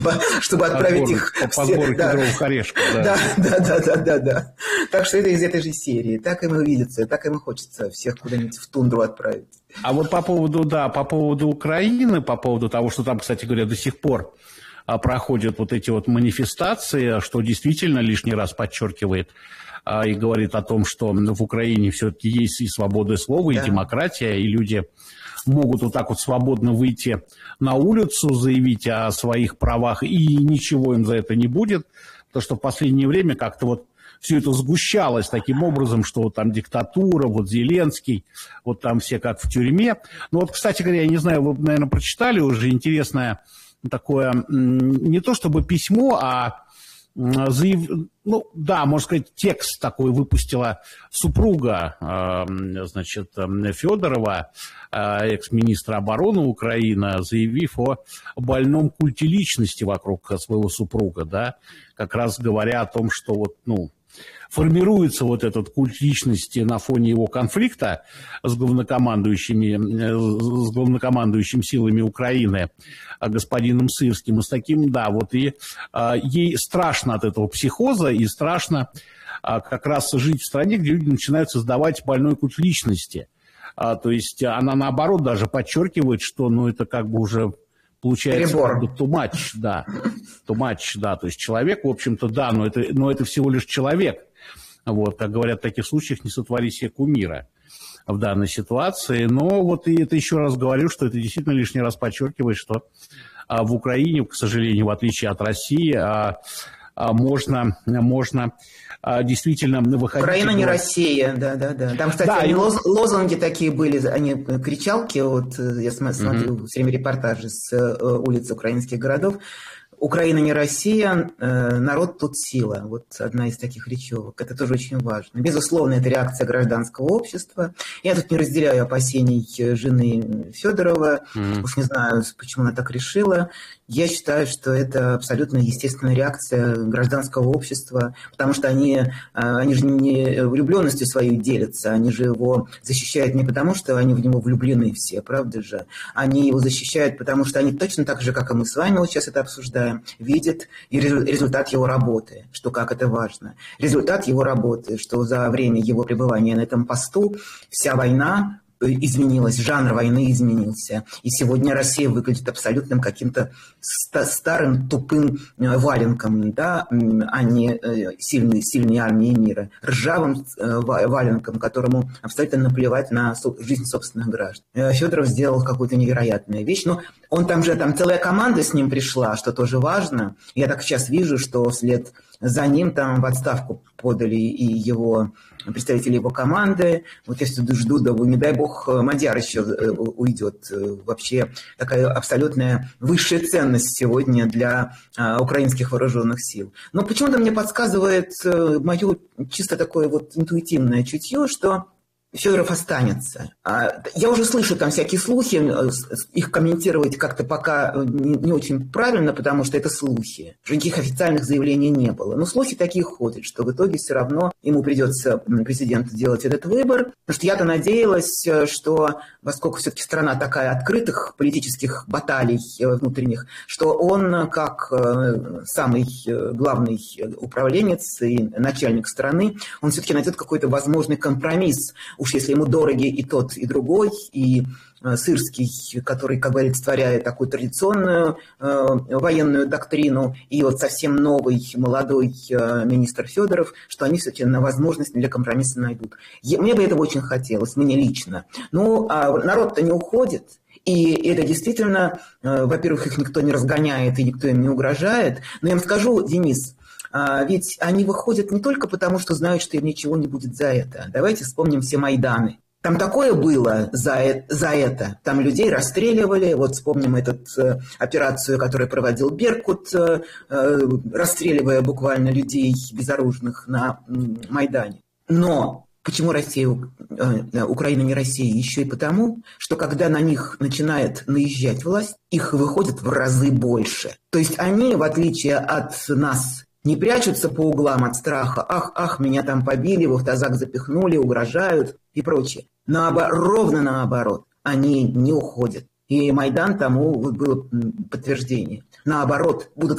чтобы отправить их... По сбору кедровых орешков. Да. Так что это из этой же серии. Так им и видится, так им и хочется всех куда-нибудь в тундру отправить. А вот по поводу Украины, по поводу того, что там, кстати говоря, до сих пор проходят вот эти вот манифестации, что действительно лишний раз подчеркивает и говорит о том, что в Украине все-таки есть и свобода слова, и демократия, и люди могут вот так вот свободно выйти на улицу, заявить о своих правах, и ничего им за это не будет, потому что в последнее время как-то вот все это сгущалось таким образом, что вот там диктатура, вот Зеленский, вот там все как в тюрьме. Ну вот, кстати говоря, я не знаю, вы, наверное, прочитали уже интересное такое, не то чтобы письмо, а можно сказать, текст такой выпустила супруга, значит, Федорова, экс-министра обороны Украины, заявив о больном культе личности вокруг своего супруга, да, как раз говоря о том, что вот, формируется вот этот культ личности на фоне его конфликта с главнокомандующим силами Украины господином Сырским. И с таким, ей страшно от этого психоза, и страшно как раз жить в стране, где люди начинают создавать больной культ личности. То есть она, наоборот, даже подчеркивает, что, это как бы уже... Получается, too much, да. То есть человек, в общем-то, но это всего лишь человек. Вот, как говорят, в таких случаях не сотвори себе кумира в данной ситуации. Но вот и это еще раз говорю, что это действительно лишний раз подчеркивает, что в Украине, к сожалению, в отличие от России, можно действительно выходить... Украина не Россия, да. Там, кстати, лозунги такие были, они кричалки, вот я смотрю все время репортажи с улиц украинских городов. Украина не Россия, народ тут сила. Вот одна из таких речевок. Это тоже очень важно. Безусловно, это реакция гражданского общества. Я тут не разделяю опасений жены Федорова. Уж не знаю, почему она так решила. Я считаю, что это абсолютно естественная реакция гражданского общества, потому что они же не влюбленностью своей делятся, они же его защищают не потому, что они в него влюблены все, правда же? Они его защищают, потому что они точно так же, как и мы с вами вот сейчас это обсуждаем, видят и результат его работы, что как это важно. Результат его работы, что за время его пребывания на этом посту вся война изменилась, жанр войны изменился. И сегодня Россия выглядит абсолютным каким-то старым тупым валенком, да, а не сильной армией мира. Ржавым валенком, которому абсолютно наплевать на жизнь собственных граждан. Федоров сделал какую-то невероятную вещь. Но он там целая команда с ним пришла, что тоже важно. Я так сейчас вижу, что вслед за ним там в отставку подали и его представители его команды. Вот я все жду, не дай бог, Мадяр еще уйдет. Вообще такая абсолютная высшая ценность сегодня для украинских вооруженных сил. Но почему-то мне подсказывает мое чисто такое вот интуитивное чутье, что Федоров останется. Я уже слышу там всякие слухи, их комментировать как-то пока не очень правильно, потому что это слухи. Никаких официальных заявлений не было. Но слухи такие ходят, что в итоге все равно ему придется, президенту, делать этот выбор. Потому что я-то надеялась, что, поскольку все-таки страна такая открытых политических баталий внутренних, что он, как самый главный управленец и начальник страны, он все-таки найдет какой-то возможный компромисс. Уж если ему дороги и тот, и другой, и Сырский, который, как бы, олицетворяет такую традиционную военную доктрину, и вот совсем новый, молодой министр Федоров, что они все-таки на возможность для компромисса найдут. Мне бы этого очень хотелось, мне лично. Ну, а народ-то не уходит. И это действительно, во-первых, их никто не разгоняет, и никто им не угрожает. Но я вам скажу, Денис, ведь они выходят не только потому, что знают, что им ничего не будет за это. Давайте вспомним все Майданы. Там такое было за это. Там людей расстреливали. Вот вспомним операцию, которую проводил Беркут, расстреливая буквально людей безоружных на Майдане. Но почему Украина не Россия? Еще и потому, что когда на них начинает наезжать власть, их выходит в разы больше. То есть они, в отличие от нас, не прячутся по углам от страха. Ах, меня там побили, в автозак запихнули, угрожают и прочее. Ровно наоборот. Они не уходят. И Майдан тому было подтверждение. Наоборот, будут